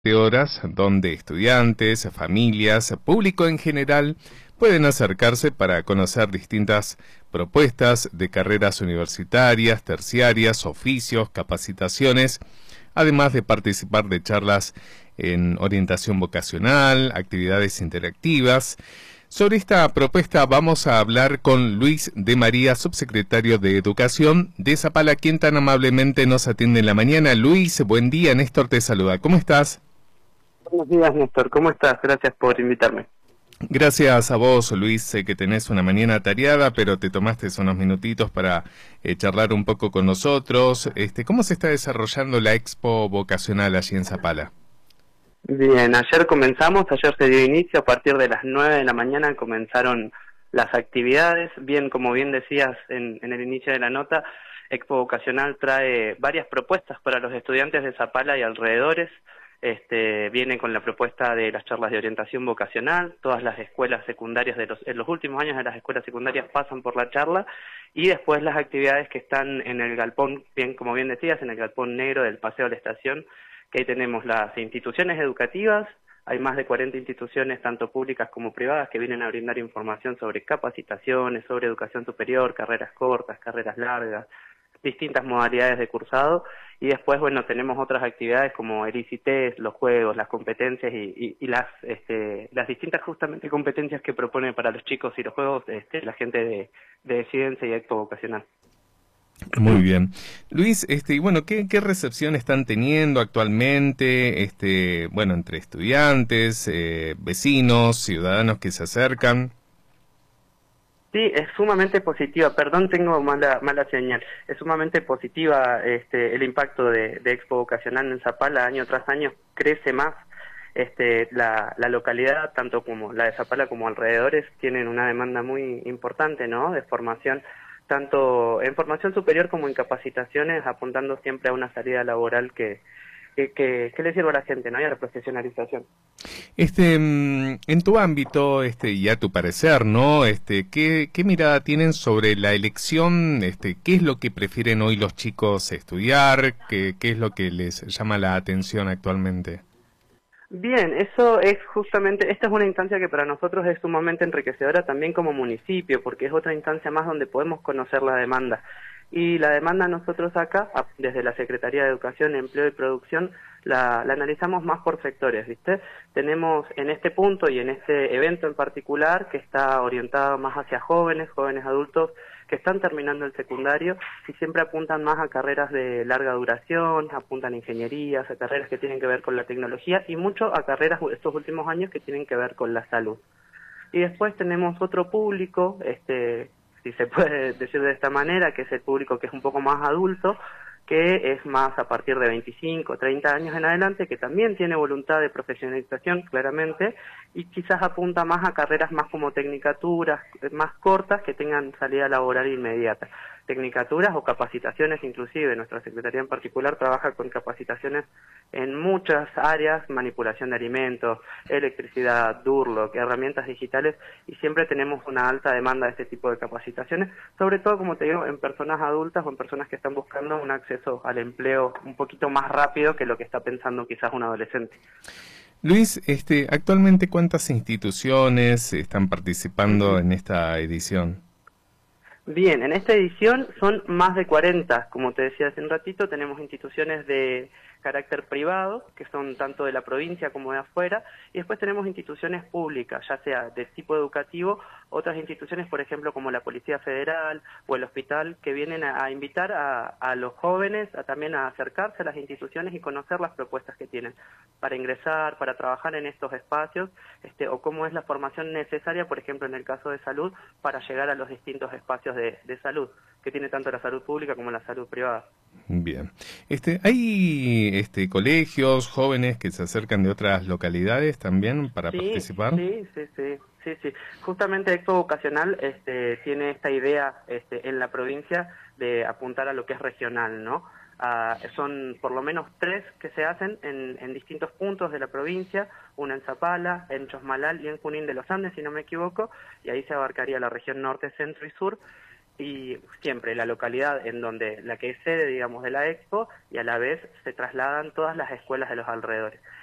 de horas donde estudiantes, familias, público en general pueden acercarse para conocer distintas propuestas de carreras universitarias, terciarias, oficios, capacitaciones, además de participar de charlas en orientación vocacional, actividades interactivas. Sobre esta propuesta vamos a hablar con Luis de María, subsecretario de Educación de Zapala, quien tan amablemente nos atiende en la mañana. Luis, buen día, Néstor te saluda. ¿Cómo estás? Buenos días, Néstor. ¿Cómo estás? Gracias por invitarme. Gracias a vos, Luis. Sé que tenés una mañana atareada, pero te tomaste unos minutitos para charlar un poco con nosotros. ¿Cómo se está desarrollando la Expo Vocacional allí en Zapala? Bien, ayer se dio inicio, a partir de las 9 de la mañana comenzaron las actividades. Bien, como bien decías en el inicio de la nota, Expo Vocacional trae varias propuestas para los estudiantes de Zapala y alrededores. Viene con la propuesta de las charlas de orientación vocacional. Todas las escuelas secundarias en los últimos años de las escuelas secundarias pasan por la charla, y después las actividades que están en el galpón, bien, como bien decías, en el galpón negro del Paseo de la Estación, que ahí tenemos las instituciones educativas. Hay más de 40 instituciones, tanto públicas como privadas, que vienen a brindar información sobre capacitaciones, sobre educación superior, carreras cortas, carreras largas, distintas modalidades de cursado. Y después, bueno, tenemos otras actividades como el ICT, los juegos, las competencias y las distintas justamente competencias que propone para los chicos y los juegos la gente de Ciencia y Expo Vocacional. Muy bien. Luis, y bueno, ¿qué recepción están teniendo actualmente, bueno, entre estudiantes, vecinos, ciudadanos que se acercan? Sí, es sumamente positiva. Perdón, tengo mala señal. Es sumamente positiva el impacto de Expo Vocacional en Zapala. Año tras año crece más. La localidad, tanto como la de Zapala como alrededores, tienen una demanda muy importante, ¿no?, de formación, tanto en formación superior como en capacitaciones, apuntando siempre a una salida laboral que le sirva a la gente, ¿no?, y a la profesionalización. En tu ámbito, y a tu parecer, ¿no? ¿Qué mirada tienen sobre la elección? ¿Qué es lo que prefieren hoy los chicos estudiar? ¿Qué es lo que les llama la atención actualmente? Bien, eso es justamente, esta es una instancia que para nosotros es sumamente enriquecedora también como municipio, porque es otra instancia más donde podemos conocer la demanda. Y la demanda nosotros acá, desde la Secretaría de Educación, Empleo y Producción, la analizamos más por sectores, ¿viste? Tenemos en este punto y en este evento en particular, que está orientado más hacia jóvenes adultos, que están terminando el secundario y siempre apuntan más a carreras de larga duración, apuntan a ingenierías, a carreras que tienen que ver con la tecnología y mucho a carreras estos últimos años que tienen que ver con la salud. Y después tenemos otro público, si se puede decir de esta manera, que es el público que es un poco más adulto, que es más a partir de 25, 30 años en adelante, que también tiene voluntad de profesionalización, claramente, y quizás apunta más a carreras más como tecnicaturas, más cortas, que tengan salida laboral inmediata. Tecnicaturas o capacitaciones, inclusive, nuestra Secretaría en particular trabaja con capacitaciones en muchas áreas: manipulación de alimentos, electricidad, Durlock, herramientas digitales, y siempre tenemos una alta demanda de este tipo de capacitaciones, sobre todo, como te digo, en personas adultas o en personas que están buscando un acceso al empleo un poquito más rápido que lo que está pensando quizás un adolescente. Luis, actualmente, ¿cuántas instituciones están participando en esta edición? Bien, en esta edición son más de 40, como te decía hace un ratito. Tenemos instituciones de carácter privado, que son tanto de la provincia como de afuera, y después tenemos instituciones públicas, ya sea de tipo educativo, otras instituciones, por ejemplo, como la Policía Federal o el hospital, que vienen a invitar a los jóvenes también a acercarse a las instituciones y conocer las propuestas que tienen para ingresar, para trabajar en estos espacios, o cómo es la formación necesaria, por ejemplo, en el caso de salud, para llegar a los distintos espacios de salud, que tiene tanto la salud pública como la salud privada. Bien. ¿Hay colegios, jóvenes que se acercan de otras localidades también para Sí, participar? sí. Justamente Expo Vocacional tiene esta idea en la provincia de apuntar a lo que es regional, ¿no? Son por lo menos 3 que se hacen en distintos puntos de la provincia, una en Zapala, en Chosmalal y en Junín de los Andes, si no me equivoco, y ahí se abarcaría la región norte, centro y sur, y siempre la localidad en donde la que es sede, digamos, de la Expo, y a la vez se trasladan todas las escuelas de los alrededores.